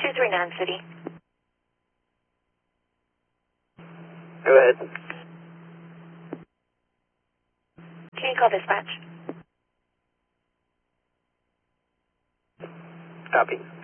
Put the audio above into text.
223 Nan City. Go ahead. Can you call dispatch? Copy.